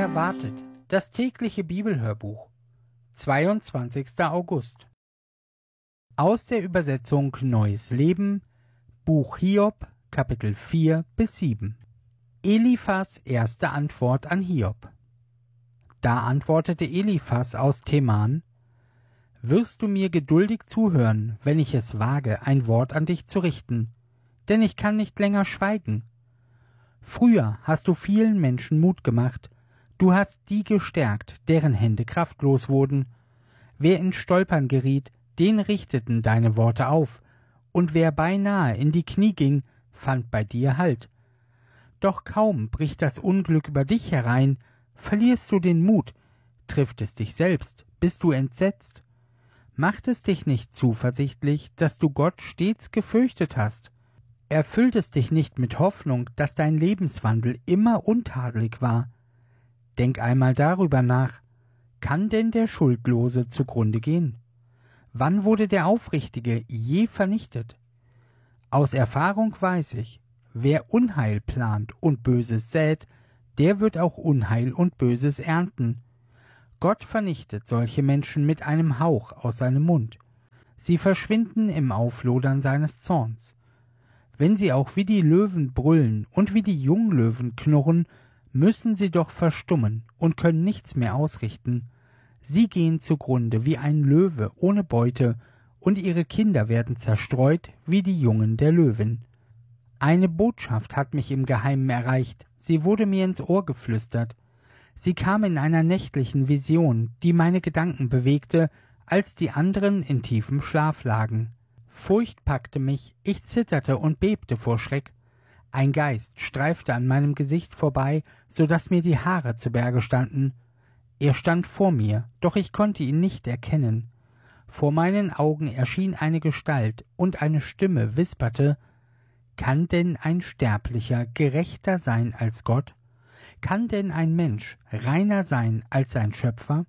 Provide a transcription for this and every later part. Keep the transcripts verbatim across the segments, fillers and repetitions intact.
erwartet, das tägliche Bibelhörbuch, zweiundzwanzigster August. Aus der Übersetzung Neues Leben, Buch Hiob, Kapitel vier bis sieben. Eliphas erste Antwort an Hiob. Da antwortete Eliphas aus Teman: Wirst du mir geduldig zuhören, wenn ich es wage, ein Wort an dich zu richten? Denn ich kann nicht länger schweigen. Früher hast du vielen Menschen Mut gemacht, du hast die gestärkt, deren Hände kraftlos wurden. Wer in Stolpern geriet, den richteten deine Worte auf, und wer beinahe in die Knie ging, fand bei dir Halt. Doch kaum bricht das Unglück über dich herein, verlierst du den Mut, trifft es dich selbst, bist du entsetzt. Macht es dich nicht zuversichtlich, dass du Gott stets gefürchtet hast? Erfüllt es dich nicht mit Hoffnung, dass dein Lebenswandel immer untadelig war? Denk einmal darüber nach. Kann denn der Schuldlose zugrunde gehen? Wann wurde der Aufrichtige je vernichtet? Aus Erfahrung weiß ich, wer Unheil plant und Böses sät, der wird auch Unheil und Böses ernten. Gott vernichtet solche Menschen mit einem Hauch aus seinem Mund. Sie verschwinden im Auflodern seines Zorns. Wenn sie auch wie die Löwen brüllen und wie die Junglöwen knurren, müssen sie doch verstummen und können nichts mehr ausrichten. Sie gehen zugrunde wie ein Löwe ohne Beute, und ihre Kinder werden zerstreut wie die Jungen der Löwin. Eine Botschaft hat mich im Geheimen erreicht, sie wurde mir ins Ohr geflüstert. Sie kam in einer nächtlichen Vision, die meine Gedanken bewegte, als die anderen in tiefem Schlaf lagen. Furcht packte mich, ich zitterte und bebte vor Schreck. Ein Geist streifte an meinem Gesicht vorbei, so daß mir die Haare zu Berge standen. Er stand vor mir, doch ich konnte ihn nicht erkennen. Vor meinen Augen erschien eine Gestalt, und eine Stimme wisperte: Kann denn ein Sterblicher gerechter sein als Gott? Kann denn ein Mensch reiner sein als sein Schöpfer?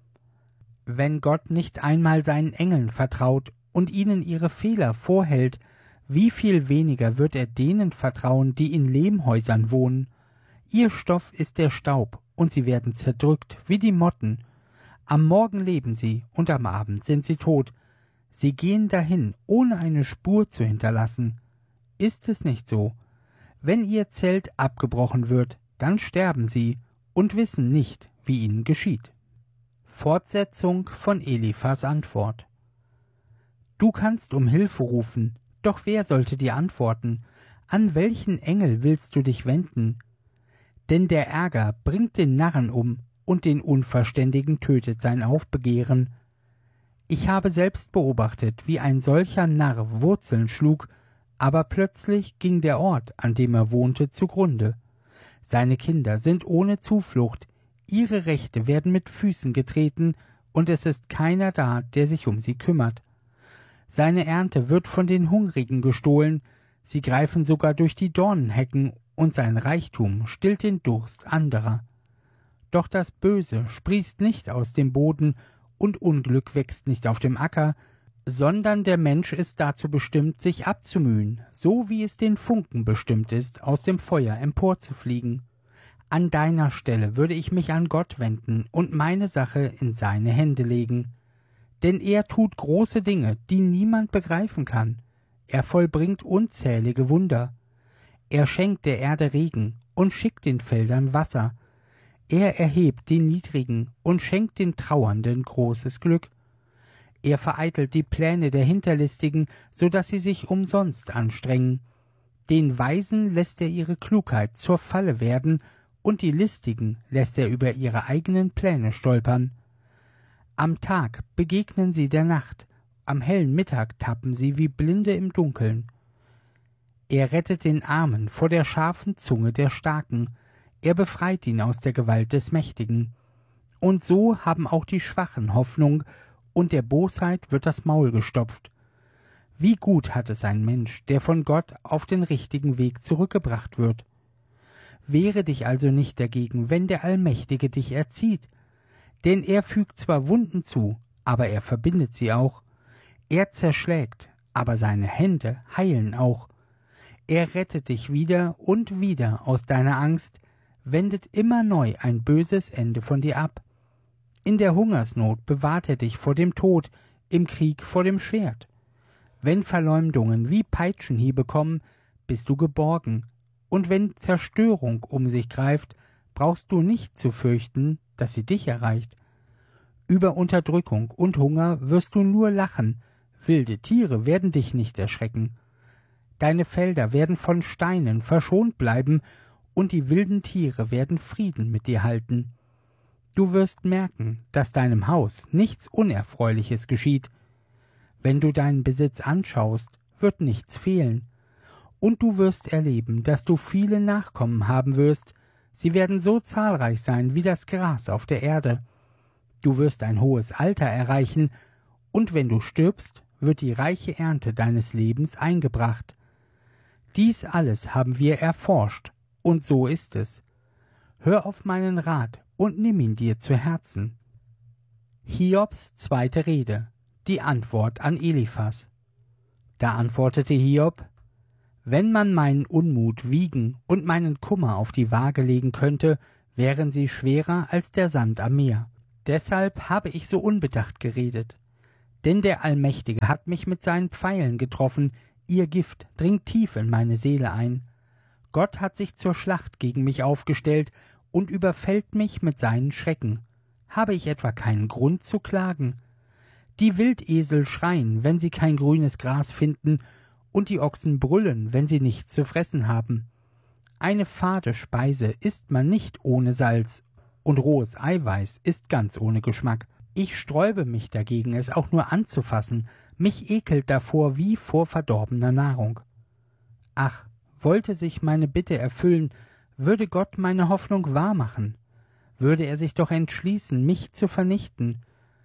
Wenn Gott nicht einmal seinen Engeln vertraut und ihnen ihre Fehler vorhält, wie viel weniger wird er denen vertrauen, die in Lehmhäusern wohnen? Ihr Stoff ist der Staub, und sie werden zerdrückt wie die Motten. Am Morgen leben sie, und am Abend sind sie tot. Sie gehen dahin, ohne eine Spur zu hinterlassen. Ist es nicht so? Wenn ihr Zelt abgebrochen wird, dann sterben sie und wissen nicht, wie ihnen geschieht. Fortsetzung von Eliphas Antwort. Du kannst um Hilfe rufen, doch wer sollte dir antworten? An welchen Engel willst du dich wenden? Denn der Ärger bringt den Narren um, und den Unverständigen tötet sein Aufbegehren. Ich habe selbst beobachtet, wie ein solcher Narr Wurzeln schlug, aber plötzlich ging der Ort, an dem er wohnte, zugrunde. Seine Kinder sind ohne Zuflucht, ihre Rechte werden mit Füßen getreten, und es ist keiner da, der sich um sie kümmert. Seine Ernte wird von den Hungrigen gestohlen, sie greifen sogar durch die Dornenhecken, und sein Reichtum stillt den Durst anderer. Doch das Böse sprießt nicht aus dem Boden, und Unglück wächst nicht auf dem Acker, sondern der Mensch ist dazu bestimmt, sich abzumühen, so wie es den Funken bestimmt ist, aus dem Feuer emporzufliegen. An deiner Stelle würde ich mich an Gott wenden und meine Sache in seine Hände legen. Denn er tut große Dinge, die niemand begreifen kann. Er vollbringt unzählige Wunder. Er schenkt der Erde Regen und schickt den Feldern Wasser. Er erhebt den Niedrigen und schenkt den Trauernden großes Glück. Er vereitelt die Pläne der Hinterlistigen, so dass sie sich umsonst anstrengen. Den Weisen lässt er ihre Klugheit zur Falle werden, und die Listigen lässt er über ihre eigenen Pläne stolpern. Am Tag begegnen sie der Nacht, am hellen Mittag tappen sie wie Blinde im Dunkeln. Er rettet den Armen vor der scharfen Zunge der Starken, er befreit ihn aus der Gewalt des Mächtigen. Und so haben auch die Schwachen Hoffnung, und der Bosheit wird das Maul gestopft. Wie gut hat es ein Mensch, der von Gott auf den richtigen Weg zurückgebracht wird. Wehre dich also nicht dagegen, wenn der Allmächtige dich erzieht, denn er fügt zwar Wunden zu, aber er verbindet sie auch. Er zerschlägt, aber seine Hände heilen auch. Er rettet dich wieder und wieder aus deiner Angst, wendet immer neu ein böses Ende von dir ab. In der Hungersnot bewahrt er dich vor dem Tod, im Krieg vor dem Schwert. Wenn Verleumdungen wie Peitschenhiebe kommen, bist du geborgen, und wenn Zerstörung um sich greift, brauchst du nicht zu fürchten, dass sie dich erreicht. Über Unterdrückung und Hunger wirst du nur lachen, wilde Tiere werden dich nicht erschrecken. Deine Felder werden von Steinen verschont bleiben, und die wilden Tiere werden Frieden mit dir halten. Du wirst merken, dass deinem Haus nichts Unerfreuliches geschieht. Wenn du deinen Besitz anschaust, wird nichts fehlen. Und du wirst erleben, dass du viele Nachkommen haben wirst. Sie werden so zahlreich sein wie das Gras auf der Erde. Du wirst ein hohes Alter erreichen, und wenn du stirbst, wird die reiche Ernte deines Lebens eingebracht. Dies alles haben wir erforscht, und so ist es. Hör auf meinen Rat und nimm ihn dir zu Herzen. Hiobs zweite Rede, die Antwort an Eliphas. Da antwortete Hiob: Wenn man meinen Unmut wiegen und meinen Kummer auf die Waage legen könnte, wären sie schwerer als der Sand am Meer. Deshalb habe ich so unbedacht geredet. Denn der Allmächtige hat mich mit seinen Pfeilen getroffen, ihr Gift dringt tief in meine Seele ein. Gott hat sich zur Schlacht gegen mich aufgestellt und überfällt mich mit seinen Schrecken. Habe ich etwa keinen Grund zu klagen? Die Wildesel schreien, wenn sie kein grünes Gras finden, und die Ochsen brüllen, wenn sie nichts zu fressen haben. Eine fade Speise isst man nicht ohne Salz, und rohes Eiweiß ist ganz ohne Geschmack. Ich sträube mich dagegen, es auch nur anzufassen, mich ekelt davor wie vor verdorbener Nahrung. Ach, wollte sich meine Bitte erfüllen, würde Gott meine Hoffnung wahrmachen, würde er sich doch entschließen, mich zu vernichten.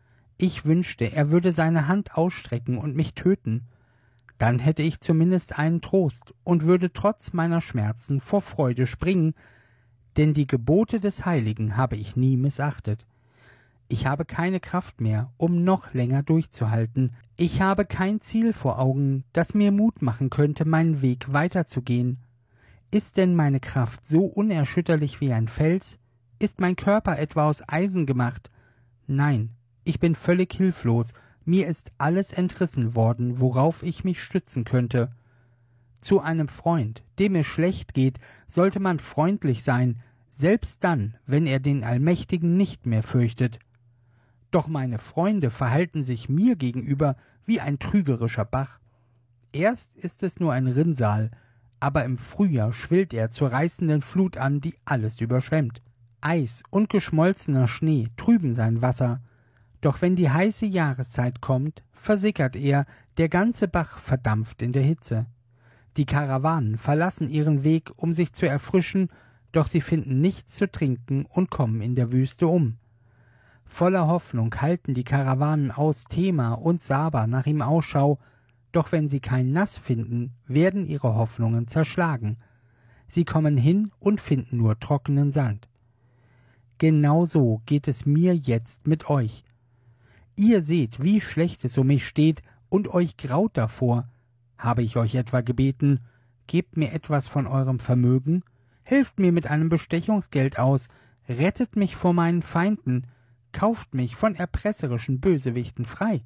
Ich wünschte, er würde seine Hand ausstrecken und mich töten. Dann hätte ich zumindest einen Trost und würde trotz meiner Schmerzen vor Freude springen, denn die Gebote des Heiligen habe ich nie missachtet. Ich habe keine Kraft mehr, um noch länger durchzuhalten. Ich habe kein Ziel vor Augen, das mir Mut machen könnte, meinen Weg weiterzugehen. Ist denn meine Kraft so unerschütterlich wie ein Fels? Ist mein Körper etwa aus Eisen gemacht? Nein, ich bin völlig hilflos. Mir ist alles entrissen worden, worauf ich mich stützen könnte. Zu einem Freund, dem es schlecht geht, sollte man freundlich sein, selbst dann, wenn er den Allmächtigen nicht mehr fürchtet. Doch meine Freunde verhalten sich mir gegenüber wie ein trügerischer Bach. Erst ist es nur ein Rinnsal, aber im Frühjahr schwillt er zur reißenden Flut an, die alles überschwemmt. Eis und geschmolzener Schnee trüben sein Wasser, doch wenn die heiße Jahreszeit kommt, versickert er, der ganze Bach verdampft in der Hitze. Die Karawanen verlassen ihren Weg, um sich zu erfrischen, doch sie finden nichts zu trinken und kommen in der Wüste um. Voller Hoffnung halten die Karawanen aus Tema und Saba nach ihm Ausschau, doch wenn sie kein Nass finden, werden ihre Hoffnungen zerschlagen. Sie kommen hin und finden nur trockenen Sand. Genauso geht es mir jetzt mit euch. Ihr seht, wie schlecht es um mich steht, und euch graut davor. Habe ich euch etwa gebeten, gebt mir etwas von eurem Vermögen, helft mir mit einem Bestechungsgeld aus, rettet mich vor meinen Feinden, kauft mich von erpresserischen Bösewichten frei.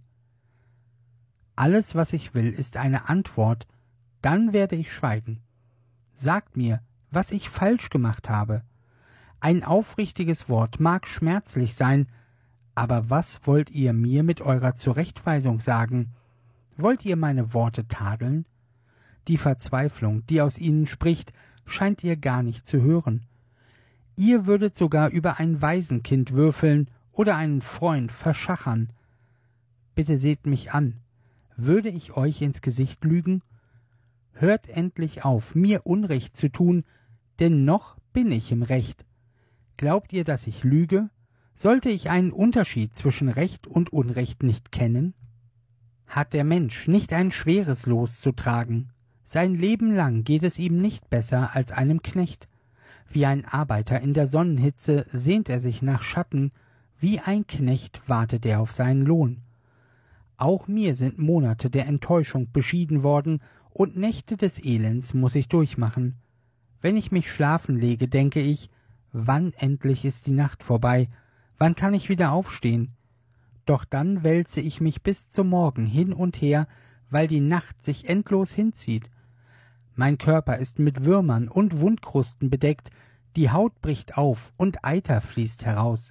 Alles, was ich will, ist eine Antwort, dann werde ich schweigen. Sagt mir, was ich falsch gemacht habe. Ein aufrichtiges Wort mag schmerzlich sein, aber was wollt ihr mir mit eurer Zurechtweisung sagen? Wollt ihr meine Worte tadeln? Die Verzweiflung, die aus ihnen spricht, scheint ihr gar nicht zu hören. Ihr würdet sogar über ein Waisenkind würfeln oder einen Freund verschachern. Bitte seht mich an. Würde ich euch ins Gesicht lügen? Hört endlich auf, mir Unrecht zu tun, denn noch bin ich im Recht. Glaubt ihr, dass ich lüge? Sollte ich einen Unterschied zwischen Recht und Unrecht nicht kennen? Hat der Mensch nicht ein schweres Los zu tragen? Sein Leben lang geht es ihm nicht besser als einem Knecht. Wie ein Arbeiter in der Sonnenhitze sehnt er sich nach Schatten, wie ein Knecht wartet er auf seinen Lohn. Auch mir sind Monate der Enttäuschung beschieden worden, und Nächte des Elends muß ich durchmachen. Wenn ich mich schlafen lege, denke ich, wann endlich ist die Nacht vorbei, wann kann ich wieder aufstehen? Doch dann wälze ich mich bis zum Morgen hin und her, weil die Nacht sich endlos hinzieht. Mein Körper ist mit Würmern und Wundkrusten bedeckt, die Haut bricht auf und Eiter fließt heraus.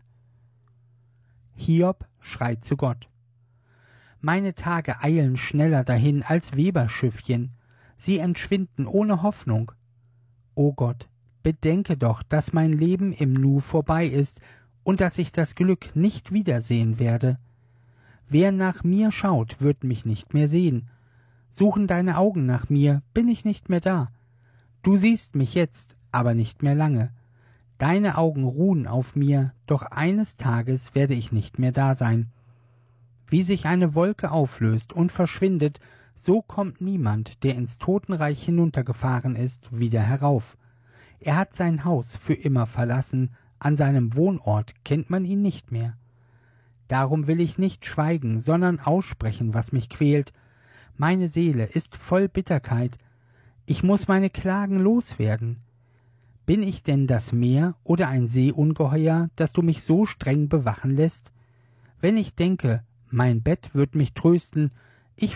Hiob schreit zu Gott. Meine Tage eilen schneller dahin als Weberschiffchen, sie entschwinden ohne Hoffnung. O Gott, bedenke doch, dass mein Leben im Nu vorbei ist und dass ich das Glück nicht wiedersehen werde. Wer nach mir schaut, wird mich nicht mehr sehen. Suchen deine Augen nach mir, bin ich nicht mehr da. Du siehst mich jetzt, aber nicht mehr lange. Deine Augen ruhen auf mir, doch eines Tages werde ich nicht mehr da sein. Wie sich eine Wolke auflöst und verschwindet, so kommt niemand, der ins Totenreich hinuntergefahren ist, wieder herauf. Er hat sein Haus für immer verlassen, an seinem Wohnort kennt man ihn nicht mehr. Darum will ich nicht schweigen, sondern aussprechen, was mich quält. Meine Seele ist voll Bitterkeit. Ich muß meine Klagen loswerden. Bin ich denn das Meer oder ein Seeungeheuer, dass du mich so streng bewachen lässt? Wenn ich denke, mein Bett wird mich trösten,